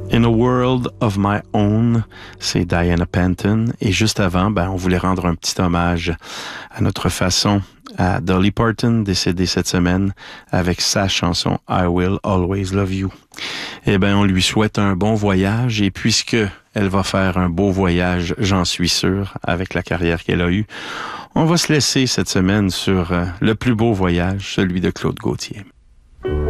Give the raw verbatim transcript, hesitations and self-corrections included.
In a World of My Own, c'est Diana Penton. Et juste avant, ben, on voulait rendre un petit hommage à notre façon à Dolly Parton, décédée cette semaine, avec sa chanson I Will Always Love You. Eh ben, on lui souhaite un bon voyage et puisque elle va faire un beau voyage, j'en suis sûr, avec la carrière qu'elle a eue, on va se laisser cette semaine sur le plus beau voyage, celui de Claude Gauthier.